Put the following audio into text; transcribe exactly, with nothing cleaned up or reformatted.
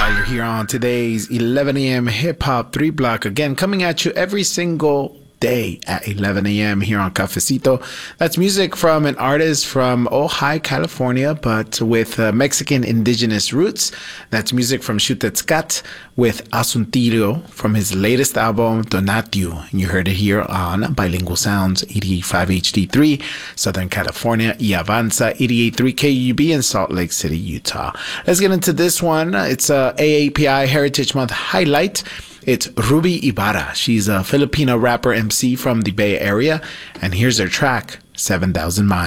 Uh, you're here on today's eleven a.m. Hip Hop three Block. Again, coming at you every single day at eleven a.m. here on Cafecito. That's music from an artist from Ojai, California, but with uh, Mexican indigenous roots. That's music from Xutetzcat with Asuntillo from his latest album, Donatiu. And you heard it here on Bilingual Sounds, eighty-five H D three, Southern California, y Avanza, eighty-eight point three K U B in Salt Lake City, Utah. Let's get into this one. It's a A A P I Heritage Month highlight. It's Ruby Ibarra. She's a Filipino rapper M C from the Bay Area. And here's her track, seven thousand Miles.